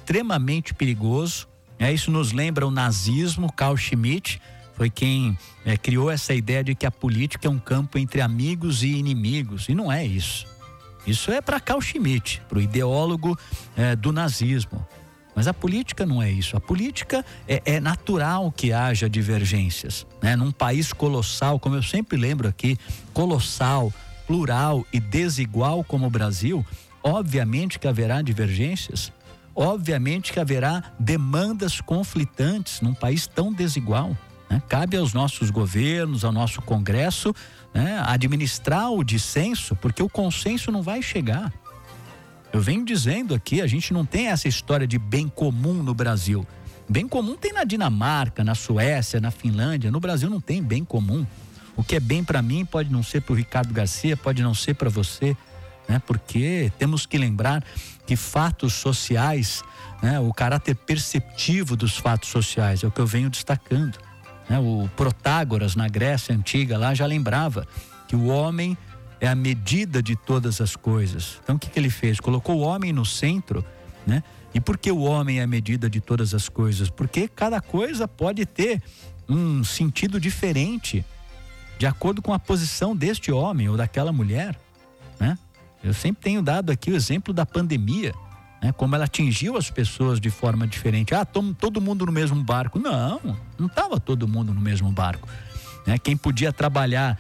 extremamente perigoso. Isso nos lembra o nazismo. Carl Schmitt foi quem criou essa ideia de que a política é um campo entre amigos e inimigos. E não é isso. Isso é para Carl Schmitt, para o ideólogo do nazismo. Mas a política não é isso. A política é natural que haja divergências, né? Num país colossal, como eu sempre lembro aqui, colossal, plural e desigual como o Brasil, obviamente que haverá divergências, obviamente que haverá demandas conflitantes num país tão desigual, né? Cabe aos nossos governos, ao nosso Congresso, né, administrar o dissenso, porque o consenso não vai chegar. Eu venho dizendo aqui, a gente não tem essa história de bem comum no Brasil. Bem comum tem na Dinamarca, na Suécia, na Finlândia. No Brasil não tem bem comum. O que é bem para mim pode não ser para o Ricardo Garcia, pode não ser para você, né? Porque temos que lembrar que fatos sociais, né, o caráter perceptivo dos fatos sociais é o que eu venho destacando, né? O Protágoras, na Grécia Antiga, lá já lembrava que o homem é a medida de todas as coisas. Então o que ele fez? Colocou o homem no centro, né? E por que o homem é a medida de todas as coisas? Porque cada coisa pode ter um sentido diferente de acordo com a posição deste homem ou daquela mulher, né? Eu sempre tenho dado aqui o exemplo da pandemia, né? Como ela atingiu as pessoas de forma diferente. Todo mundo no mesmo barco. Não estava todo mundo no mesmo barco, né? Quem podia trabalhar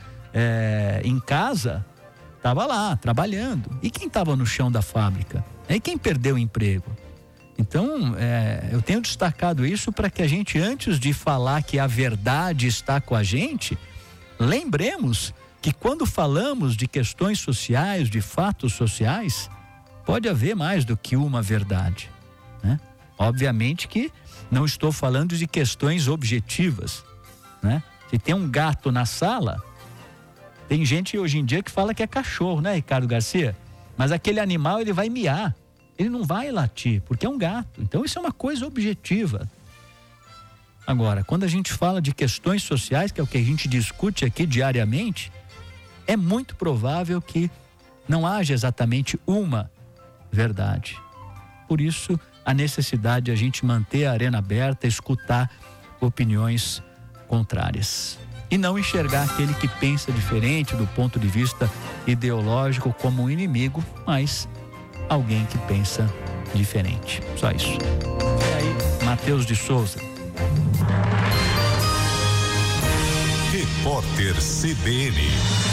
em casa estava lá trabalhando, e quem estava no chão da fábrica? E quem perdeu o emprego? Então eu tenho destacado isso para que a gente, antes de falar que a verdade está com a gente, lembremos que quando falamos de questões sociais, de fatos sociais, pode haver mais do que uma verdade, né? Obviamente que não estou falando de questões objetivas, né? Se tem um gato na sala, tem gente hoje em dia que fala que é cachorro, né, Ricardo Garcia? Mas aquele animal, ele vai miar, ele não vai latir, porque é um gato. Então isso é uma coisa objetiva. Agora, quando a gente fala de questões sociais, que é o que a gente discute aqui diariamente, é muito provável que não haja exatamente uma verdade. Por isso, a necessidade de a gente manter a arena aberta, escutar opiniões contrárias. E não enxergar aquele que pensa diferente do ponto de vista ideológico como um inimigo, mas alguém que pensa diferente. Só isso. E aí, Matheus de Souza. Repórter CBN.